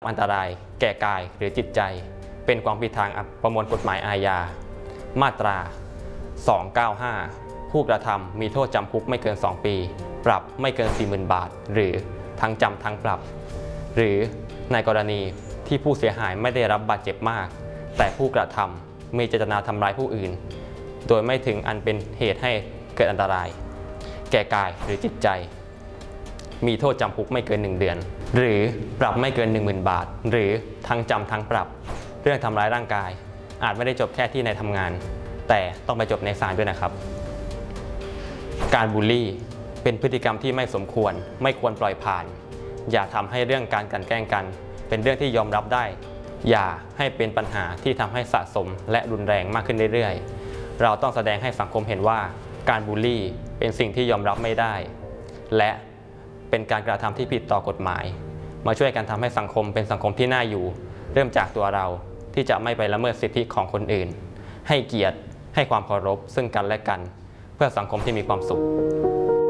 อันตรายแก่กายหรือจิตใจเป็นความผิดทางประมวลกฎหมายอาญามาตรา 295 ผู้กระทำมีโทษจำคุกไม่เกิน 2 ปีปรับไม่เกิน 40,000 บาทหรือทั้งจำทั้งปรับหรือในกรณีที่ผู้เสียหายไม่ได้รับบาดเจ็บมากแต่ผู้กระทำมีเจตนาทำร้ายผู้อื่นโดยไม่ถึงอันเป็นเหตุให้เกิดอันตรายแก่กายหรือจิตใจมีโทษจำคุกไม่เกิน1 เดือนหรือปรับไม่เกิน 10,000 บาทหรือทั้งจำทั้งปรับเรื่องทำร้ายร่างกายอาจไม่ได้จบแค่ที่ในทำงานแต่ต้องไปจบในศาลด้วยนะครับการบูลลี่เป็นพฤติกรรมที่ไม่สมควรไม่ควรปล่อยผ่านอย่าทำให้เรื่องการกลั่นแกล้งกันเป็นเรื่องที่ยอมรับได้อย่าให้เป็นปัญหาที่ทำให้สะสมและรุนแรงมากขึ้นเรื่อยๆเราต้องแสดงให้สังคมเห็นว่าการบูลลี่เป็นสิ่งที่ยอมรับไม่ได้และเป็นการกระทำที่ผิดต่อกฎหมายมาช่วยกันทำให้สังคมเป็นสังคมที่น่าอยู่เริ่มจากตัวเราที่จะไม่ไปละเมิดสิทธิของคนอื่นให้เกียรติให้ความเคารพซึ่งกันและกันเพื่อสังคมที่มีความสุข